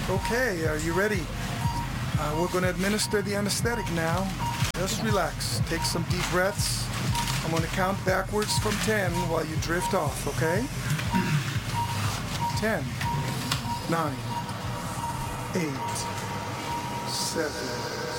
Okay, are you ready? We're going to administer the anesthetic now. Just relax. Take some deep breaths. I'm going to count backwards from 10 while you drift off, okay? 10, 9, 8, 7,